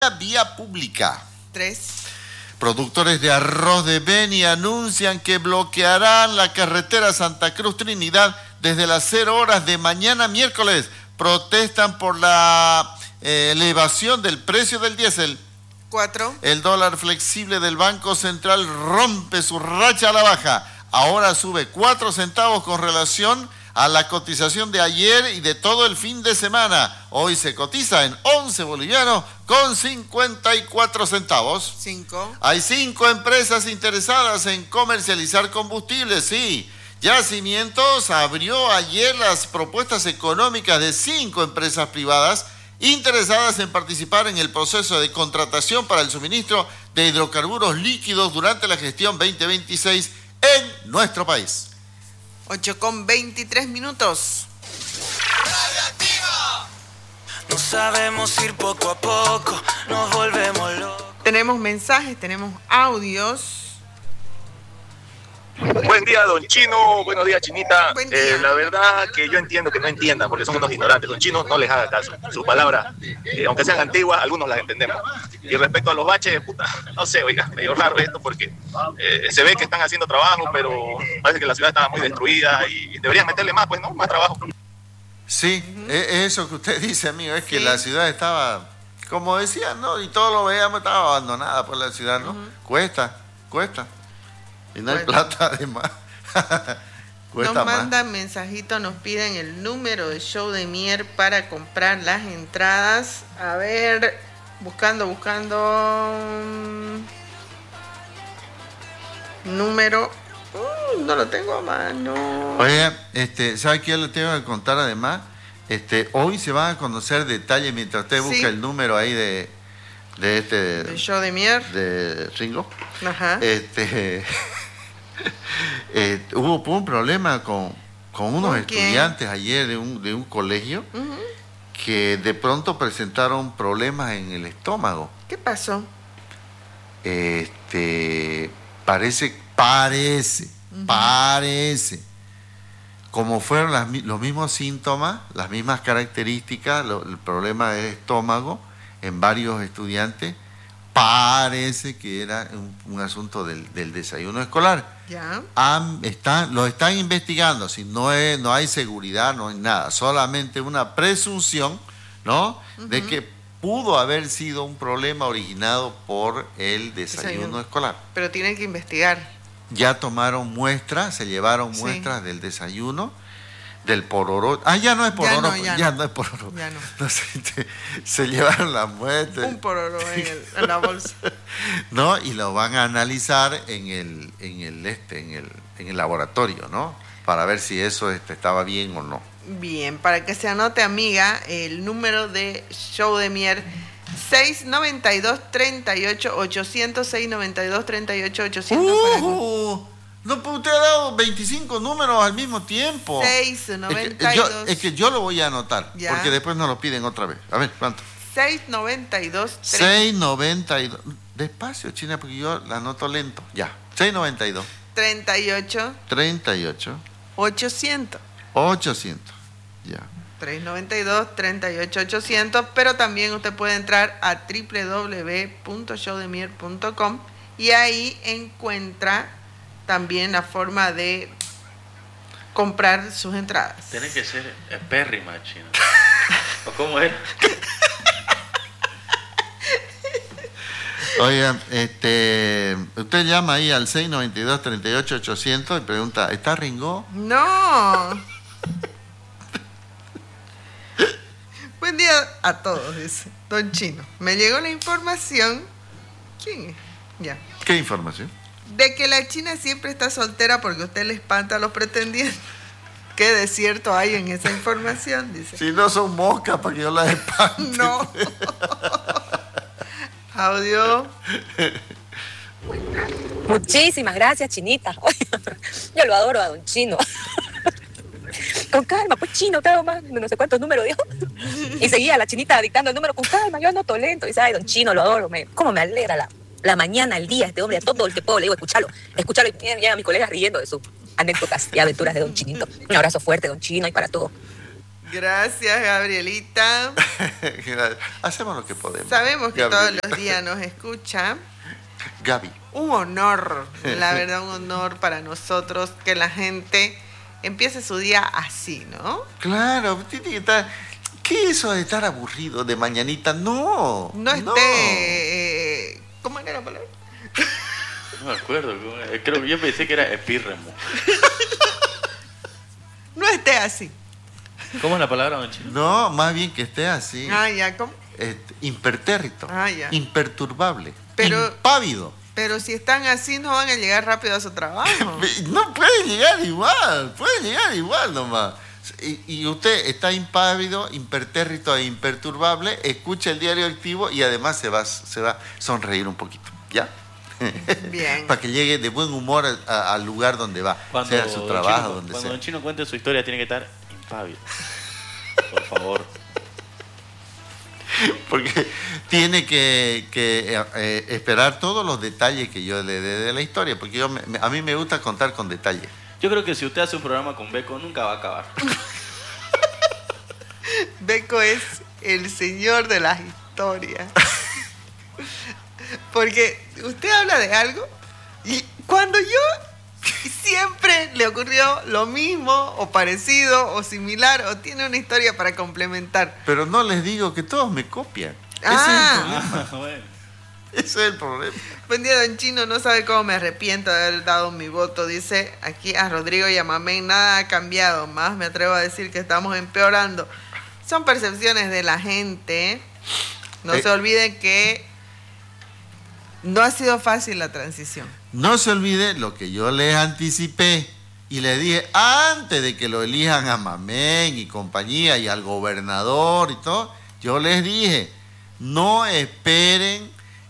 vía pública. 3. Productores de arroz de Beni anuncian que bloquearán la carretera Santa Cruz-Trinidad desde las 0 horas de mañana miércoles. Protestan por la elevación del precio del diésel. 4. El dólar flexible del Banco Central rompe su racha a la baja. Ahora sube 4 centavos con relación a la cotización de ayer y de todo el fin de semana. Hoy se cotiza en 11 bolivianos con 54 centavos. 5. Hay 5 empresas interesadas en comercializar combustibles, sí. Yacimientos abrió ayer las propuestas económicas de 5 empresas privadas interesadas en participar en el proceso de contratación para el suministro de hidrocarburos líquidos durante la gestión 2026 en nuestro país. 8:23. Radioactiva. No sabemos ir poco a poco, nos volvemos locos. Tenemos mensajes, tenemos audios. Buen día, don Chino. Buenos días, Chinita. Buen día. La verdad que yo entiendo que no entiendan porque son unos ignorantes. Don Chino no les haga caso. Sus palabras, aunque sean antiguas, algunos las entendemos. Y respecto a los baches, puta, no sé, oiga, medio raro esto porque se ve que están haciendo trabajo, pero parece que la ciudad estaba muy destruida y deberían meterle más, pues, ¿no? Más trabajo. Sí, eso que usted dice, amigo, es que Sí. la ciudad estaba, como decían, ¿no? Y todos lo veíamos, estaba abandonada por la ciudad, ¿no? Cuesta. Y no hay plata además. Cuesta Nos más. mandan mensajitos, nos piden el número de Show de Mier para comprar las entradas. A ver, buscando. Número. No lo tengo a mano. Oye, ¿sabe qué le tengo que contar además? Hoy se van a conocer detalles mientras usted busca Sí. el número ahí de El Show de Mier. de Ringo. Ajá. Hubo un problema con unos ¿Con quién? estudiantes ayer de un colegio Ujú. que de pronto presentaron problemas en el estómago. ¿Qué pasó? Parece, como fueron los mismos síntomas, las mismas características, el problema del estómago en varios estudiantes, parece que era un asunto del desayuno escolar. Ya. Lo están investigando, si no hay seguridad, no hay nada, solamente una presunción, ¿no? De que pudo haber sido un problema originado por el desayuno escolar. Pero tienen que investigar. Ya tomaron muestras, se llevaron Sí. muestras del desayuno, del pororó. Ya no es pororó, no es pororó. Ya no. No sé, se llevaron las muestras. Un pororo en la bolsa. ¿No? Y lo van a analizar en el laboratorio, ¿no? Para ver si eso estaba bien o no. Bien, para que se anote, amiga, el número de Show de Mier 692-38-800, 692-38-800. No, pues usted ha dado 25 números al mismo tiempo. 692. Es que yo lo voy a anotar, Ya. porque después nos lo piden otra vez. A ver, ¿cuánto? 692. 692. Despacio, China, porque yo la anoto lento. Ya, 692. 38. 38. 800. 800. Ya. 392-38-800, pero también usted puede entrar a www.showdemier.com y ahí encuentra también la forma de comprar sus entradas. Tiene que ser espérrima, Chino. ¿O cómo era? Oiga, usted llama ahí al 692-38-800 y pregunta, ¿está Ringo? No. Buen día a todos, dice Don Chino. Me llegó la información. ¿Quién es? Ya. ¿Qué información? De que la China siempre está soltera porque usted le espanta a los pretendientes. ¿Qué desierto hay en esa información? Dice. Si no son moscas para que yo las espante. No. Audio. Muchísimas gracias, Chinita. Yo lo adoro a Don Chino. Con calma, pues Chino, te hago más, no sé cuántos números dijo. Y seguía la Chinita dictando el número con calma, yo anoto lento. Y dice, ay, Don Chino, lo adoro. Cómo me alegra la mañana, el día, este hombre, a todo el que puedo, le digo, escúchalo. Y ya mis colegas riendo de sus anécdotas y aventuras de Don Chinito. Un abrazo fuerte, Don Chino, y para todo. Gracias, Gabrielita. Hacemos lo que podemos. Sabemos que Gabrielita. todos los días nos escucha. Gaby. Un honor, la verdad, un honor para nosotros que la gente empiece su día así, ¿no? Claro, tiene que estar... ¿Qué es eso de estar aburrido de mañanita? No. No esté... ¿Cómo era la palabra? No me acuerdo. Creo que yo pensé que era epírremo. No esté así. ¿Cómo es la palabra, don Chino? No, más bien que esté así. Ah, ya, ¿cómo? Impertérrito. Ah, ya. Imperturbable. Pero- Impávido. Pero si están así, no van a llegar rápido a su trabajo. No puede llegar igual nomás. Y usted está impávido, impertérrito e imperturbable, escucha el diario activo y además se va a sonreír un poquito, ¿ya? Bien. Para que llegue de buen humor al lugar donde va, sea su trabajo, donde cuando sea. don Chino cuente su historia tiene que estar impávido. Por favor. Porque tiene que esperar todos los detalles que yo le dé de la historia, porque a mí me gusta contar con detalle. Yo creo que si usted hace un programa con Beco, nunca va a acabar. Beco es el señor de las historias. Porque usted habla de algo y cuando yo siempre le ocurrió lo mismo o parecido o similar o tiene una historia para complementar. Pero no les digo que todos me copian. Ah. Ese es el problema. Buen día, don Chino. No sabe cómo me arrepiento de haber dado mi voto. Dice aquí a Rodrigo y a Mamén, nada ha cambiado. Más me atrevo a decir que estamos empeorando. Son percepciones de la gente. No se olviden que no ha sido fácil la transición. No se olvide lo que yo les anticipé y les dije antes de que lo elijan a Mamén y compañía y al gobernador y todo. Yo les dije, no esperen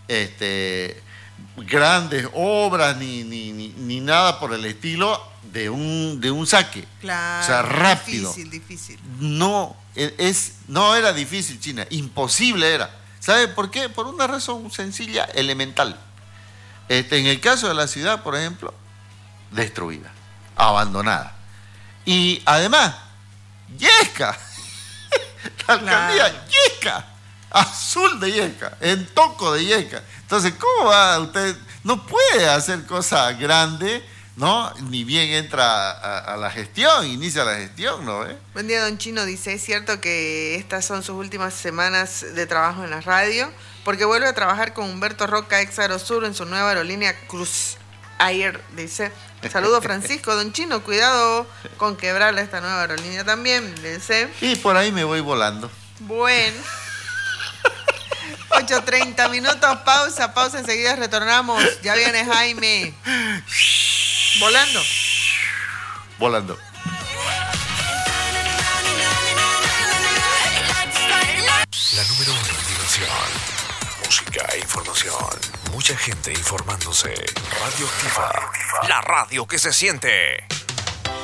grandes obras ni nada por el estilo de un saque. Claro. O sea, rápido. Difícil. No era difícil, China, imposible era. ¿Sabe por qué? Por una razón sencilla, elemental. En el caso de la ciudad, por ejemplo, destruida, abandonada. Y además, Yesca, la alcaldía Yesca, azul de Yesca, en toco de Yesca. Entonces, ¿cómo va usted? No puede hacer cosas grandes, ¿no? Ni bien entra a la gestión, inicia la gestión, ¿no? Buen día, don Chino. Dice, es cierto que estas son sus últimas semanas de trabajo en la radio, porque vuelve a trabajar con Humberto Roca, ex Aerosur, en su nueva aerolínea Cruz Air. Dice, saludo Francisco, don Chino, cuidado con quebrarle esta nueva aerolínea también. Dice, Y por ahí me voy volando. bueno. 8:30 minutos, pausa, enseguida retornamos. Ya viene Jaime. Volando. Volando. La número 1 en diversión, música e información. Mucha gente informándose. Radio Activa. La radio que se siente.